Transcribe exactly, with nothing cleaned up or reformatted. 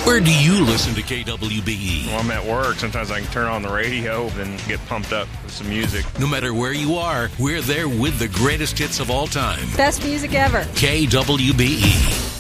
Where do you listen to K W B E? Well, I'm at work. Sometimes I can turn on the radio and get pumped up with some music. No matter where you are, we're there with the greatest hits of all time. Best music ever. K W B E.